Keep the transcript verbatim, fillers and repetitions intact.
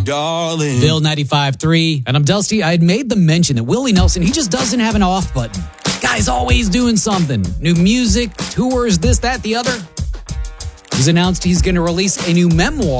darling. Bill ninety-five point three. And I'm Dusty. I had made the mention that Willie Nelson, he just doesn't have an off button. Guy's always doing something. New music, tours, this, that, the other. He's announced he's going to release a new memoir